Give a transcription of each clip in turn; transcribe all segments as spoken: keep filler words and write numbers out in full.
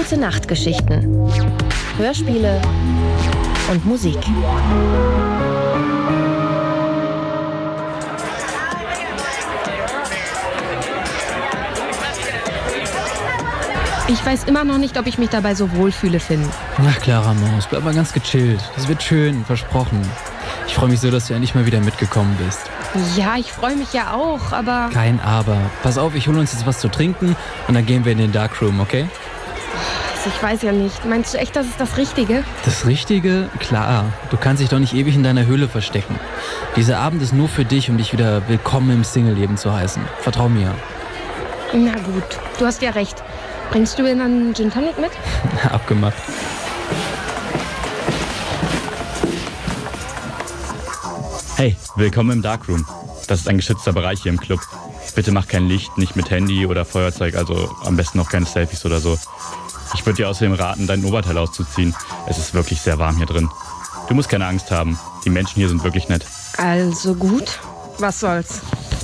Gute-Nacht-Geschichten, Hörspiele und Musik. Ich weiß immer noch nicht, ob ich mich dabei so wohlfühle, Finn. Na, Clara Maus, bleib mal ganz gechillt. Das wird schön, versprochen. Ich freue mich so, dass du endlich mal wieder mitgekommen bist. Ja, ich freue mich ja auch, aber... Kein Aber. Pass auf, ich hole uns jetzt was zu trinken und dann gehen wir in den Darkroom, okay? Also ich weiß ja nicht. Meinst du echt, das ist das Richtige? Das Richtige? Klar. Du kannst dich doch nicht ewig in deiner Höhle verstecken. Dieser Abend ist nur für dich, um dich wieder willkommen im Single-Leben zu heißen. Vertrau mir. Na gut, du hast ja recht. Bringst du mir dann einen Gin Tonic mit? Abgemacht. Hey, willkommen im Darkroom. Das ist ein geschützter Bereich hier im Club. Bitte mach kein Licht, nicht mit Handy oder Feuerzeug, also am besten auch keine Selfies oder so. Ich würde dir außerdem raten, dein Oberteil auszuziehen. Es ist wirklich sehr warm hier drin. Du musst keine Angst haben. Die Menschen hier sind wirklich nett. Also gut, was soll's.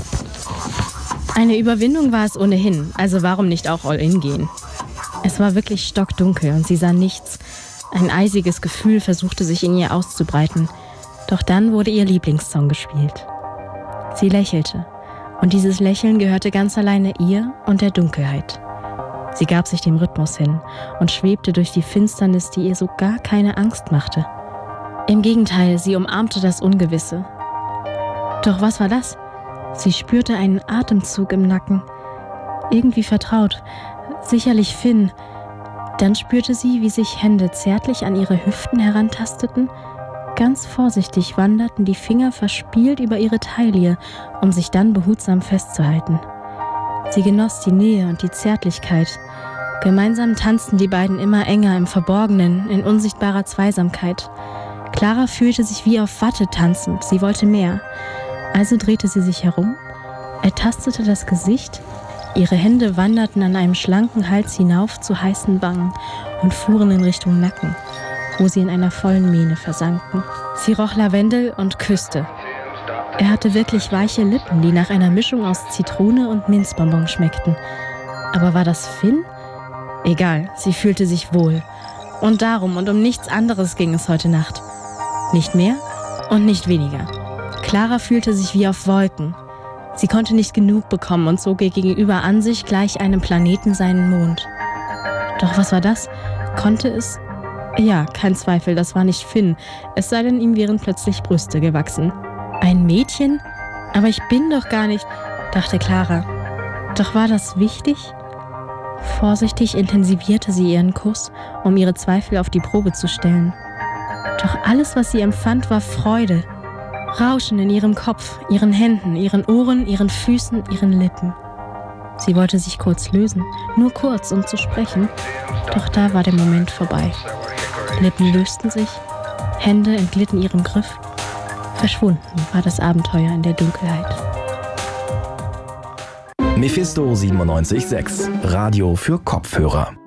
Eine Überwindung war es ohnehin, also warum nicht auch all in gehen? Es war wirklich stockdunkel und sie sah nichts. Ein eisiges Gefühl versuchte sich in ihr auszubreiten. Doch dann wurde ihr Lieblingssong gespielt. Sie lächelte und dieses Lächeln gehörte ganz alleine ihr und der Dunkelheit. Sie gab sich dem Rhythmus hin und schwebte durch die Finsternis, die ihr so gar keine Angst machte. Im Gegenteil, sie umarmte das Ungewisse. Doch was war das? Sie spürte einen Atemzug im Nacken. Irgendwie vertraut. Sicherlich Finn. Dann spürte sie, wie sich Hände zärtlich an ihre Hüften herantasteten. Ganz vorsichtig wanderten die Finger verspielt über ihre Taille, um sich dann behutsam festzuhalten. Sie genoss die Nähe und die Zärtlichkeit. Gemeinsam tanzten die beiden immer enger im Verborgenen, in unsichtbarer Zweisamkeit. Clara fühlte sich wie auf Watte tanzend. Sie wollte mehr. Also drehte sie sich herum, ertastete das Gesicht, ihre Hände wanderten an einem schlanken Hals hinauf zu heißen Wangen und fuhren in Richtung Nacken, wo sie in einer vollen Mähne versanken. Sie roch Lavendel und küsste. Er hatte wirklich weiche Lippen, die nach einer Mischung aus Zitrone und Minzbonbon schmeckten. Aber war das Finn? Egal, sie fühlte sich wohl. Und darum und um nichts anderes ging es heute Nacht. Nicht mehr und nicht weniger. Clara fühlte sich wie auf Wolken. Sie konnte nicht genug bekommen und zog ihr gegenüber an sich gleich einem Planeten seinen Mond. Doch was war das? Konnte es? Ja, kein Zweifel, das war nicht Finn, es sei denn, ihm wären plötzlich Brüste gewachsen. Ein Mädchen? Aber ich bin doch gar nicht, dachte Clara. Doch war das wichtig? Vorsichtig intensivierte sie ihren Kuss, um ihre Zweifel auf die Probe zu stellen. Doch alles, was sie empfand, war Freude. Rauschen in ihrem Kopf, ihren Händen, ihren Ohren, ihren Füßen, ihren Lippen. Sie wollte sich kurz lösen, nur kurz, um zu sprechen. Doch da war der Moment vorbei. Lippen lösten sich, Hände entglitten ihrem Griff. Verschwunden war das Abenteuer in der Dunkelheit. Mephisto siebenundneunzig Komma sechs, Radio für Kopfhörer.